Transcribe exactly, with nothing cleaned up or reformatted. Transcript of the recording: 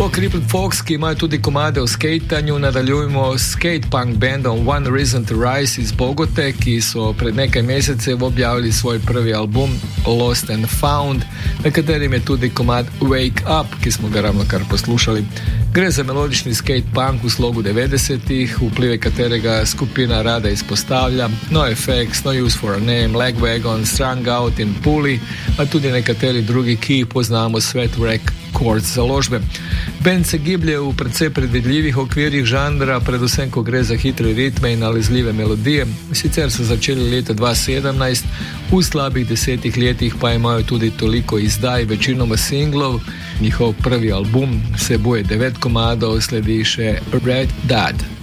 po Crippled Fox, ki imajo tudi komade o skatanju, nadaljujemo s skate-punk bandom One Reason to Rise iz Bogote, ki so pred nekaj mesecev objavili svoj prvi album Lost and Found, na katerim je tudi komad Wake Up, ki smo ga ravno kar poslušali. Gre za melodični skate-punk v slogu devetdesetih, vplive katerega skupina rada izpostavlja: NoFX, No Use for a Name, Lagwagon, Strung Out in Pulley, a tudi nekateri drugi, ki jih poznamo s Sweat Records založbe. Band se giblje v precej predvidljivih okvirih žanra, predvsem ko gre za hitre ritme in nalezljive melodije. Sicer so začeli leta dva tisoč sedemnajst, v slabih desetih letih pa imajo tudi toliko izdaj, večinoma singlov. Njihov prvi album vsebuje devet komadov, sledi še Red Dad.